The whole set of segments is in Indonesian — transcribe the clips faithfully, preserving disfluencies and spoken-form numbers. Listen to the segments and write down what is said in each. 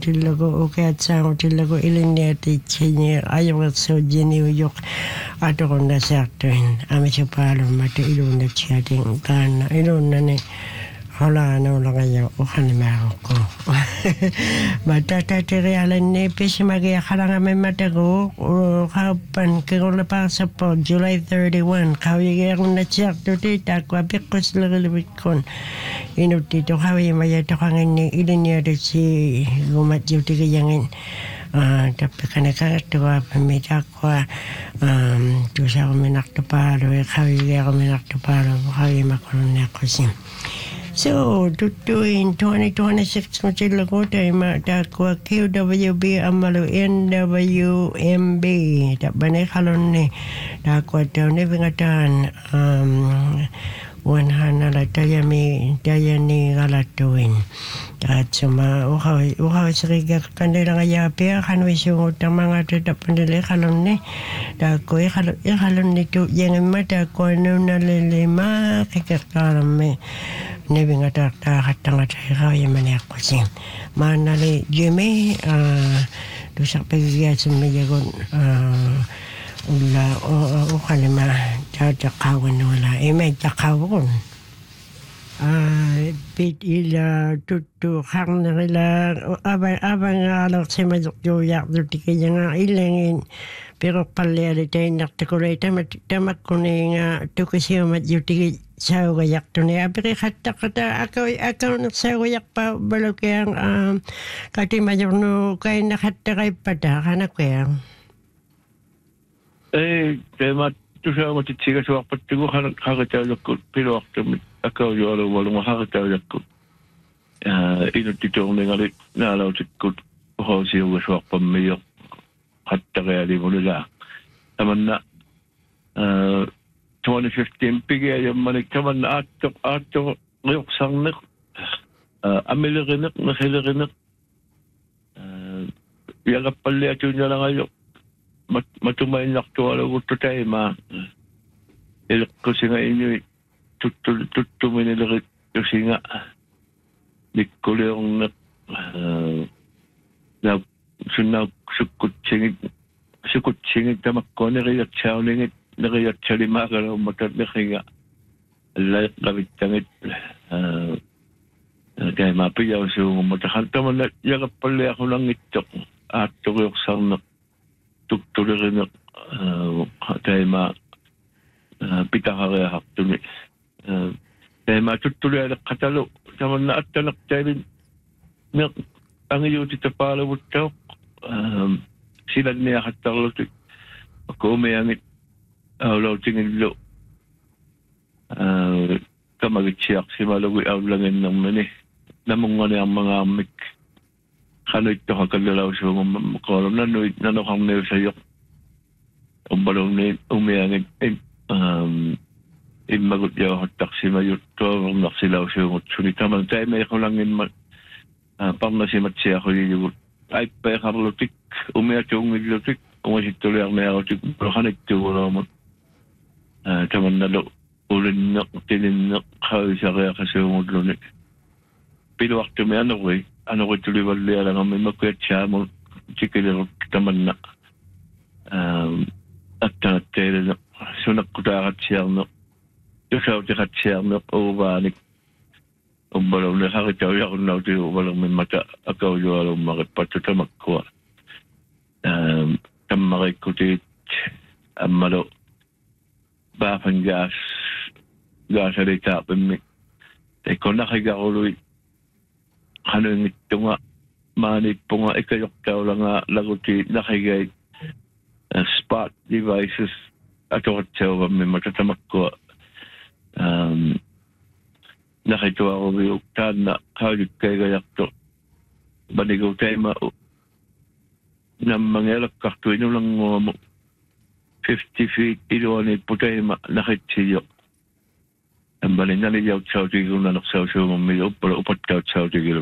tillago ukeatsaangu tillago ilinniati tsini ajorersuujini uyuq atoqunnasaartuin amisupaalummat iluunnatsiatin taanna iluunnani holaanulangaya uqanimaaqoqqu matatatirialanni pismagia qalangamimatagu qauppan kigullaparsappo July thirty-one qawigiarunnatsiartuti taakwa piqquslerilvikkun inutti toqawimaya toqanginni iliniatatsi gumatjutigiangin tappiqanakarattuga pammitakwa tusaruminartupaalu qawigiaruminartupaalu qawimakulunniaqqussim. So, tutuin twenty twenty-six mutilago taima takwa Q W B amalu N W M B tapbane kalonni takwa taune bingatan um wanhana la tayami tayani galatuin tatsuma uhawi uhawi seriga kandela ngaya pia kanwi sungu tamanga tetap pendele kalonni takwa ikalo ikalonni tu jangan mata kwa nuna lelema kekakalamme Nebi ngata ta hatanga tayga yamani akusin. Manali Jimmy tu sampai dia semijagon ulah ukalima caca kawan wala eme cakawon. Bit ila tutu hang nila abang abang alok semaduk joyak tu tiga jangan ilangin. Pero palle ada nak tekulai tamat tamat kuninga tu kesio mat juti sawayak tu ni apri kata kata akau akau nak sawayak pa balok yang kati majurnu kai nak kata kai pada kana kau. Eh, tamat tu sama tu tiga suak petunjuk kana kana jakut pero waktu akau jual walau mahal jakut. Ini titung dengan nalau jakut hosi suak pemilik. Hatta kaya mulula tamanna twenty fifteen pigi ayam manik tamanna atok atok ngayok sangnek amiliginik nakiliginik yaga palle atunya lang ayok matumain lakto ala gusto tayo ma ilok kasi nga inyo tutumin nila kasi nga nikuli yung na sunna sukut singit sukut singit tamak ko nariyak chawlingit nariyak chalima kalau matat nakinga layak labit tangit kaya mapiyaw so matahan taman na yakap pala ako lang itok at tuyok sang na tuktulirin kaya ma pitakariyak tumi kaya matutuloy na katalo taman na at tanak tayo ang iyo tita pala wutaw sila niya katarlutik ako umayangit awlaw tingin lo kamagitsyak si malagoy awlangin ng mani namungan niya ang mga amik kanoy ito kakalalaw sa mga makolom nanoy nanokang niyo sa'yo umbalong niya umayangit imagot niya katak si mayuto naksilaw sa mga sunita man tayo may kulangin pang nasimat siya ako yung ay pa karlotik umiyak yung idlotik umasit tuloy ang nayakotik bakanik tuwa naman taman nalo ulin na tinin na kawin sa kaya kasi yung udlonik pero waktu may ano ko eh ano ko tuloy wali alang may magkuyat siya mo sikilirok taman na at tanatay na sunak kutakat siya no yusaw tikat siya no ubanik umbalong na sakit ako yakon na ito walang may mata akaw yung walang makipatu tamak ko tamakay kutit amalo bafang gas gas ari tapin mi ay ko nakigakuloy ano yung ito nga manit po nga ikayok daw lang nga laguti nakigay spot devices ato katsaw may matatamak ko um nakito ako biyuktan na kawit kay gayak to banigaw tayo mao na mangelak kaktuin nyo lang mo fifty feet iluanit po tayo nakitsiyo ang balin na niyaw tsaw tigil na naksaw siya mamiyaw para upat kaw tsaw tigil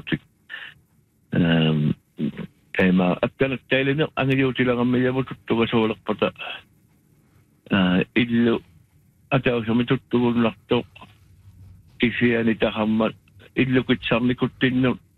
kaya ma at kanak tayo na ang iyo silang amiyaw mo tutuga sa walak pata ilo at ako sa may tutuga naktok Kisiya ni tahamat idlukit sa mi kutin no